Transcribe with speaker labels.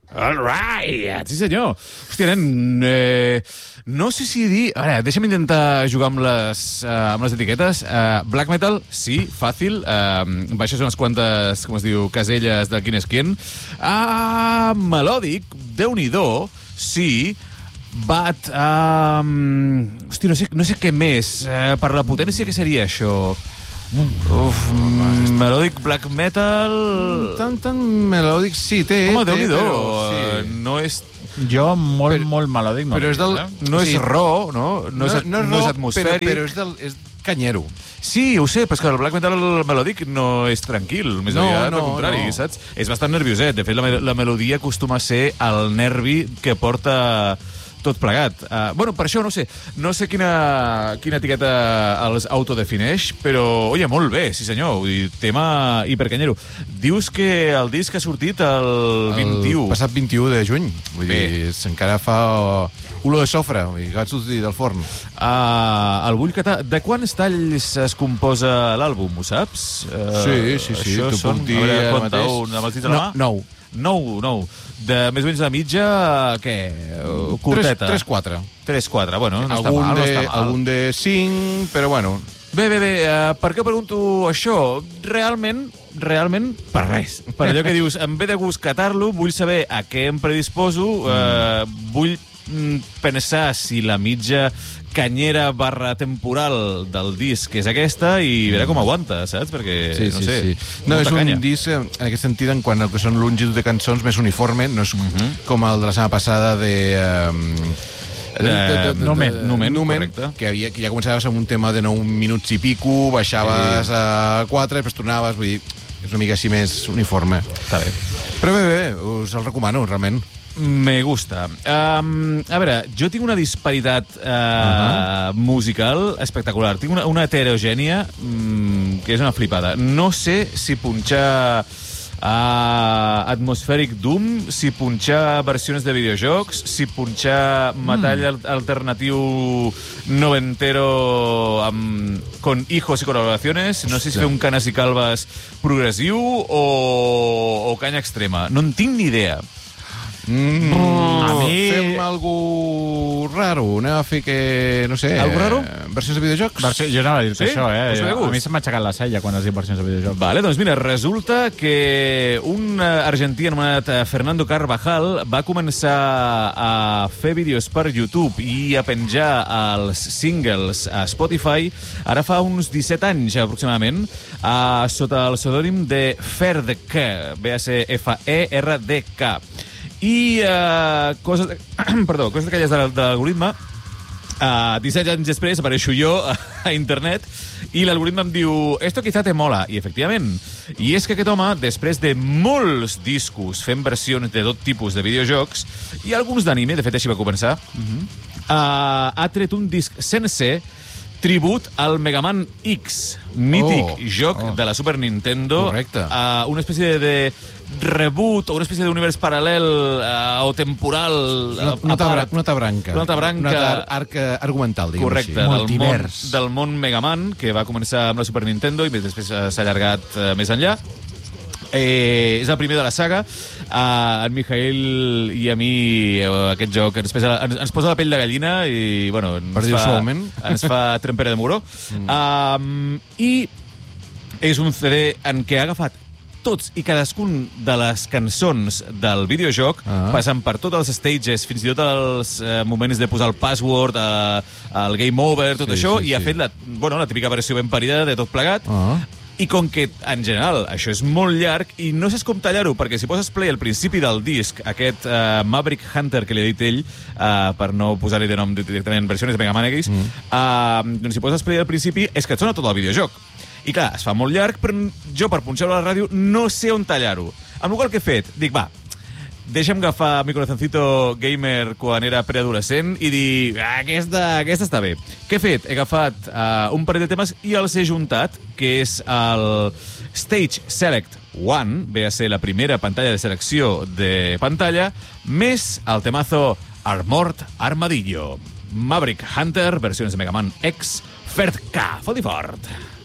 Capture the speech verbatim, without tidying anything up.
Speaker 1: All right! Sí, senyor. Hòstia, nen, eh, no sé si dir... A veure, deixa'm intentar jugar amb les, uh, amb les etiquetes. Uh, black metal, sí, fàcil. Uh, baixes unes quantes, com es diu, caselles de quin és quin. Uh, melòdic, Déu-n'hi-do, sí. Bat... Uh, hòstia, no sé, no sé què més. Uh, per la potència, què seria això? Uf, mm, melòdic black metal...
Speaker 2: Tan, tan melòdic, sí, té.
Speaker 1: Home,
Speaker 2: té,
Speaker 1: Déu-n'hi-do.
Speaker 2: però, sí.
Speaker 1: No és...
Speaker 3: Jo, molt,
Speaker 2: Però-
Speaker 3: molt melòdic.
Speaker 2: però és del-
Speaker 3: eh?
Speaker 1: No
Speaker 2: Sí.
Speaker 1: és raw, no? No, és, no, no és atmosfèric.
Speaker 2: Però, però és, del, és canyero.
Speaker 1: Sí, ho sé, però és que el black metal melòdic no és tranquil, més
Speaker 2: No,
Speaker 1: aviat,
Speaker 2: no,
Speaker 1: al contrari,
Speaker 2: no.
Speaker 1: saps? És bastant nervioset. De fet, la, me- la melodia acostuma a ser el nervi que porta tot plegat. Uh, bueno, per això no sé, no sé quina, quina etiqueta els autodefineix, però, oye, molt bé, sí senyor, vull dir, tema hipercanyero. Dius que el disc ha sortit el vint-i-u.
Speaker 2: El passat vint-i-u de juny. Vull
Speaker 1: Bé.
Speaker 2: dir, encara fa olor de sofre, vull dir, que va sortir del forn.
Speaker 1: Uh, el vull catar. De quants talls es composa l'àlbum, ho saps? Uh,
Speaker 2: Sí, sí, sí,
Speaker 1: Això
Speaker 2: t'ho
Speaker 1: són,
Speaker 2: puc dir
Speaker 1: a veure,
Speaker 2: ara
Speaker 1: compta,
Speaker 2: mateix.
Speaker 1: un, amb els dits a la mà?
Speaker 2: Nou.
Speaker 1: Nou, nou. De més o menys la mitja, què? Uh, Curteta.
Speaker 2: tres quatre.
Speaker 1: tres quatre, bueno, no està
Speaker 2: Algun,
Speaker 1: mal, no
Speaker 2: de,
Speaker 1: està mal.
Speaker 2: algun de cinc, però bueno...
Speaker 1: Bé, bé, bé, uh, per què pregunto això? Realment, realment, per res. Per allò que dius, em ve de gust catar-lo, vull saber a què em predisposo, uh, vull mm, pensar si la mitja canyera barra temporal del disc és aquesta i veure com aguanta, saps? Perquè,
Speaker 2: Sí,
Speaker 1: no
Speaker 2: sí,
Speaker 1: sé,
Speaker 2: sí. No, és
Speaker 1: molta canya.
Speaker 2: un disc, eh, en aquest sentit, en quant al que són longitud de cançons, més uniforme, no és com el de la setmana passada de... Um,
Speaker 1: Eh, Numen, Numen,
Speaker 2: Numen,
Speaker 1: correcte.
Speaker 2: que, havia, que ja començaves amb un tema de nou minuts i pico, baixaves
Speaker 1: Sí.
Speaker 2: a quatre, després tornaves, vull dir, és una mica així més uniforme.
Speaker 1: Està bé.
Speaker 2: Però bé, bé, us el recomano, realment.
Speaker 1: Me gusta. Um, a veure, jo tinc una disparitat uh, uh -huh. musical espectacular. Tinc una, una heterogènia um, que és una flipada. No sé si punxar uh, Atmospheric Doom, si punxar versions de videojocs, si punxar metall mm. alternatiu noventero amb, con hijos y colaboraciones, no sé si fer un canes i calves progressiu o, o canya extrema. No en tinc ni idea.
Speaker 2: Mm,
Speaker 1: a
Speaker 3: mi-
Speaker 2: Fem algú raro, anem a fer que, no sé...
Speaker 1: Algú raro?
Speaker 2: eh, Versions de videojocs?
Speaker 3: Versió, jo anava a dir-te
Speaker 1: Sí?
Speaker 3: això, eh?
Speaker 1: Us ve de gust?
Speaker 3: A mi se m'ha aixecat la cella quan has dit versions de videojocs.
Speaker 1: Vale, doncs mira, resulta que un eh, argentí anomenat eh, Fernando Carvajal va començar a fer vídeos per YouTube i a penjar els singles a Spotify ara fa uns disset anys, aproximadament, eh, sota el pseudònim de Ferdk, ve a ser F E R D K. I uh, coses, de, perdó, coses d'aquelles de, de l'algoritme, uh, disset anys després apareixo jo a, a internet i l'algoritme em diu esto quizá te mola, i efectivament. I és que aquest home, després de molts discos fent versions de tot tipus de videojocs i alguns d'anime, de fet així va començar, uh-huh. uh, ha tret un disc sencer tribut al Mega Man X, mític
Speaker 2: Oh,
Speaker 1: joc
Speaker 2: oh.
Speaker 1: de la Super Nintendo.
Speaker 2: Correcte.
Speaker 1: Uh, una espècie de, de reboot o una espècie d'univers paral·lel uh, o temporal.
Speaker 2: Una,
Speaker 1: uh,
Speaker 2: una,
Speaker 1: a
Speaker 2: tabra,
Speaker 1: part.
Speaker 2: una tabranca.
Speaker 1: Una tabranca.
Speaker 2: Una tar, arc eh, argumental, diguem
Speaker 1: Correcte,
Speaker 2: així.
Speaker 1: del món,
Speaker 3: Multivers.
Speaker 1: del món Mega Man, que va començar amb la Super Nintendo i després eh, s'ha allargat uh, més enllà. Eh, és el primer de la saga. Uh, en Mijail i a mi uh, aquest joc ens, pesa, ens, ens posa la pell de gallina i bueno,
Speaker 2: Per
Speaker 1: ens,
Speaker 2: dir-ho
Speaker 1: fa,
Speaker 2: suaument.
Speaker 1: ens fa trempera de moró. Mm. Um, I és un C D en què ha agafat tots i cadascun de les cançons del videojoc,
Speaker 2: Ah.
Speaker 1: passant per tots els stages, fins i tot els eh, moments de posar el password, eh, el game over, tot
Speaker 2: Sí,
Speaker 1: això,
Speaker 2: sí,
Speaker 1: i ha
Speaker 2: sí.
Speaker 1: fet la, bueno, la típica versió ben parida de tot plegat.
Speaker 2: Ah.
Speaker 1: I com que, en general, això és molt llarg i no saps com tallar-ho, perquè si poses play al principi del disc, aquest uh, Maverick Hunter que li ha dit ell, uh, per no posar-li de nom directament versions de Mega Man X, mm. uh, doncs si poses play al principi és que et sona tot el videojoc. I clar, es fa molt llarg, però jo per punxar-ho a la ràdio no sé on tallar-ho. Amb el qual que he fet? Dic, va, deixa'm agafar mi corazoncito gamer quan era preadolescent i dir, ah, aquesta, aquesta està bé. Què he fet? He agafat uh, un parell de temes i els he juntat, que és el Stage Select One, ve a ser la primera pantalla de selecció de pantalla, més el temazo Armored Armadillo. Maverick Hunter, versions de Mega Man X, Ferd K. Fot i fort.